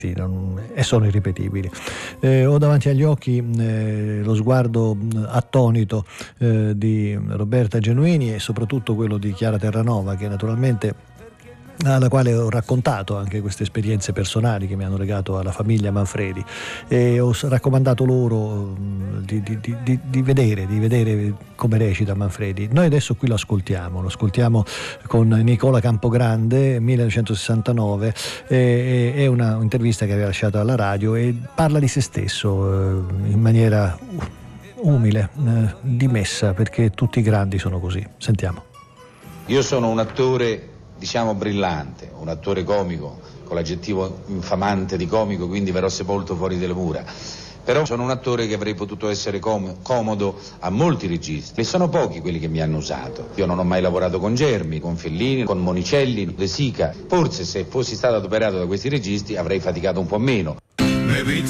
e sono irripetibili. Ho davanti agli occhi lo sguardo attonito di Roberta Genuini e soprattutto quello di Chiara Terranova, che naturalmente alla quale ho raccontato anche queste esperienze personali che mi hanno legato alla famiglia Manfredi, e ho raccomandato loro di vedere come recita Manfredi. Noi adesso qui lo ascoltiamo con Nicola Campogrande, 1969, è una intervista che aveva lasciato alla radio e parla di se stesso in maniera umile, dimessa, perché tutti i grandi sono così. Sentiamo. Io sono un attore, diciamo, brillante, un attore comico, con l'aggettivo infamante di comico, quindi verrò sepolto fuori delle mura. Però sono un attore che avrei potuto essere comodo a molti registi e sono pochi quelli che mi hanno usato. Io non ho mai lavorato con Germi, con Fellini, con Monicelli, De Sica. Forse se fossi stato adoperato da questi registi avrei faticato un po' meno.